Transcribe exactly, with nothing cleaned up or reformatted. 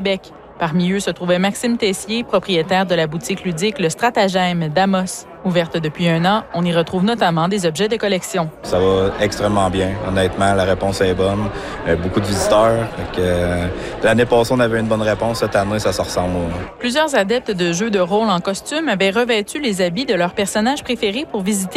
Québec. Parmi eux se trouvait Maxime Tessier, propriétaire de la boutique ludique Le Stratagème d'Amos. Ouverte depuis un an, on y retrouve notamment des objets de collection. Ça va extrêmement bien. Honnêtement, la réponse est bonne. Euh, beaucoup de visiteurs. Fait que, euh, l'année passée, on avait une bonne réponse. Cette année, ça se ressemble. Plusieurs adeptes de jeux de rôle en costume avaient revêtu les habits de leurs personnages préférés pour visiter